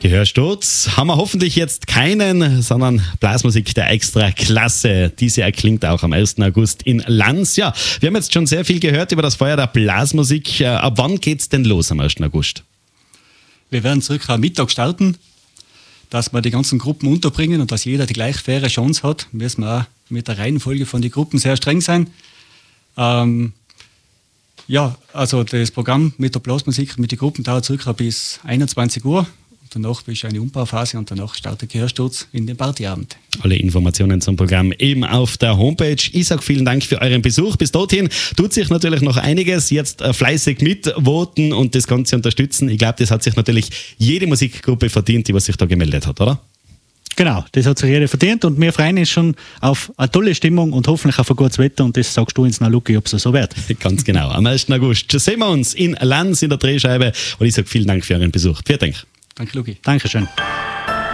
Gehörsturz haben wir hoffentlich jetzt keinen, sondern Blasmusik der Extraklasse. Diese erklingt auch am 1. August in Lanz. Ja, wir haben jetzt schon sehr viel gehört über das Feuer der Blasmusik. Ab wann geht's denn los am 1. August? Wir werden circa am Mittag starten, dass wir die ganzen Gruppen unterbringen und dass jeder die gleich faire Chance hat. Müssen wir auch mit der Reihenfolge von den Gruppen sehr streng sein. Also das Programm mit der Blasmusik, mit den Gruppen dauert circa bis 21 Uhr. Danach ist eine Umbauphase und danach startet Gehörsturz in den Partyabend. Alle Informationen zum Programm eben auf der Homepage. Ich sage vielen Dank für euren Besuch. Bis dorthin tut sich natürlich noch einiges. Jetzt fleißig mitvoten und das Ganze unterstützen. Ich glaube, das hat sich natürlich jede Musikgruppe verdient, die sich da gemeldet hat, oder? Genau, das hat sich jeder verdient und wir freuen uns schon auf eine tolle Stimmung und hoffentlich auf ein gutes Wetter und das sagst du uns noch, Luki, ob es so wird. Ganz genau, am 1. August sehen wir uns in Lanz in der Drehscheibe und ich sage vielen Dank für euren Besuch. Vielen Dank. Danke, Luki. Dankeschön.